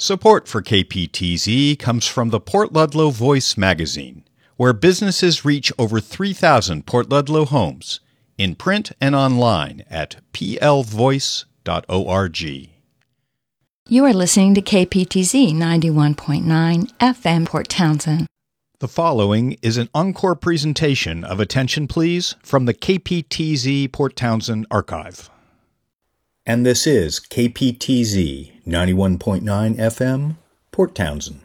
Support for KPTZ comes from the Port Ludlow Voice magazine, where businesses reach over 3,000 Port Ludlow homes, in print and online at plvoice.org. You are listening to KPTZ 91.9 FM Port Townsend. The following is an encore presentation of Attention Please from the KPTZ Port Townsend archive. And this is KPTZ 91.9 FM, Port Townsend.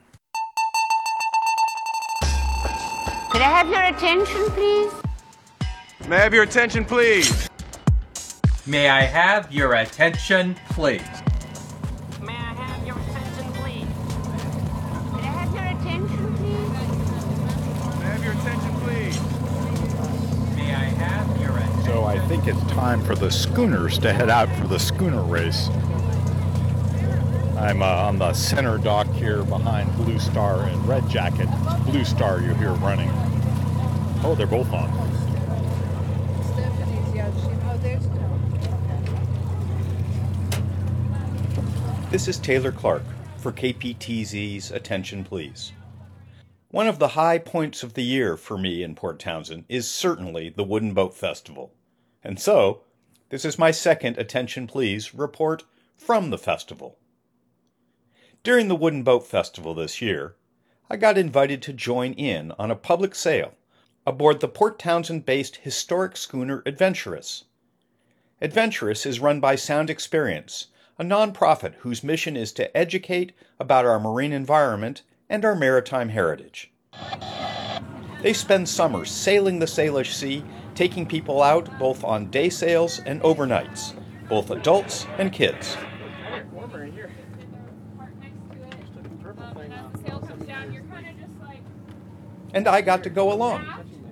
Could I have your attention, please? May I have your attention, please? May I have your attention, please? May I have your attention, please? Could I have your attention, please? May I have your attention, please? May I have your attention? So I think it's time for the schooners to head out for the schooner race. I'm on the center dock here behind Blue Star and Red Jacket. Blue Star you hear running. Oh, they're both on. This is Taylor Clark for KPTZ's Attention Please. One of the high points of the year for me in Port Townsend is certainly the Wooden Boat Festival. And so, this is my second Attention Please report from the festival. During the Wooden Boat Festival this year, I got invited to join in on a public sale aboard the Port Townsend-based historic schooner Adventurous. Adventurous is run by Sound Experience, a nonprofit whose mission is to educate about our marine environment and our maritime heritage. They spend summers sailing the Salish Sea, taking people out both on day sails and overnights, both adults and kids. And I got to go along.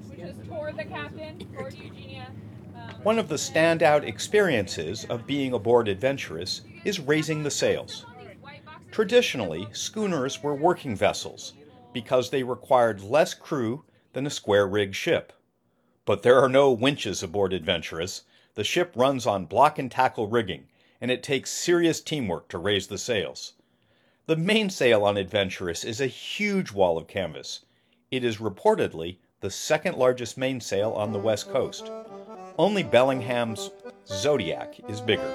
One of the standout experiences of being aboard Adventurous is raising the sails. Traditionally, schooners were working vessels because they required less crew than a square-rigged ship. But there are no winches aboard Adventurous. The ship runs on block and tackle rigging, and it takes serious teamwork to raise the sails. The mainsail on Adventurous is a huge wall of canvas. It is reportedly the second largest mainsail on the West Coast. Only Bellingham's Zodiac is bigger.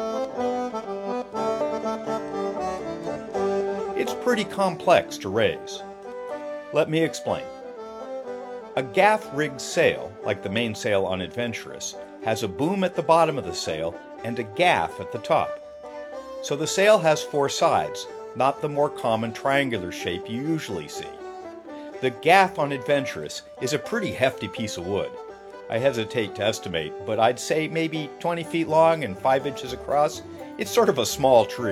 It's pretty complex to raise. Let me explain. A gaff-rigged sail, like the mainsail on Adventurous, has a boom at the bottom of the sail and a gaff at the top. So the sail has four sides, not the more common triangular shape you usually see. The gaff on Adventurous is a pretty hefty piece of wood. I hesitate to estimate, but I'd say maybe 20 feet long and 5 inches across. It's sort of a small tree.